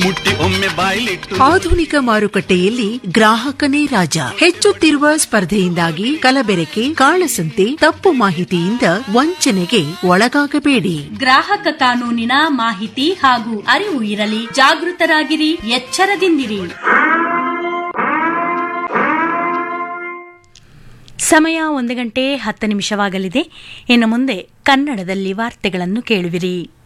ಮುಟ್ಟಿ ಒಮ್ಮೆ ಬಾಯ್ಲಿಟ್ಟು. ಆಧುನಿಕ ಮಾರುಕಟ್ಟೆಯಲ್ಲಿ ಗ್ರಾಹಕನೇ ರಾಜ. ಹೆಚ್ಚುತ್ತಿರುವ ಸ್ಪರ್ಧೆಯಿಂದಾಗಿ ಕಲಬೆರಕೆ, ಕಾಳಸಂತೆ, ತಪ್ಪು ಮಾಹಿತಿಯಿಂದ ವಂಚನೆಗೆ ಒಳಗಾಗಬೇಡಿ. ಗ್ರಾಹಕ ಕಾನೂನಿನ ಮಾಹಿತಿ ಹಾಗೂ ಅರಿವು ಇರಲಿ. ಜಾಗೃತರಾಗಿರಿ, ಎಚ್ಚರದಿಂದಿರಿ. ಸಮಯ 1 ಗಂಟೆ 10 ನಿಮಿಷವಾಗಲಿದೆ. ಇನ್ನು ಮುಂದೆ ಕನ್ನಡದಲ್ಲಿ ವಾರ್ತೆಗಳನ್ನು ಕೇಳುವಿರಿ.